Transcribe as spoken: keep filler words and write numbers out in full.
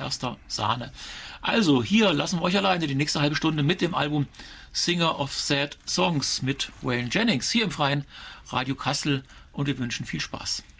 erster Sahne. Also hier lassen wir euch alleine die nächste halbe Stunde mit dem Album Singer of Sad Songs mit Waylon Jennings hier im freien Radio Kassel und wir wünschen viel Spaß.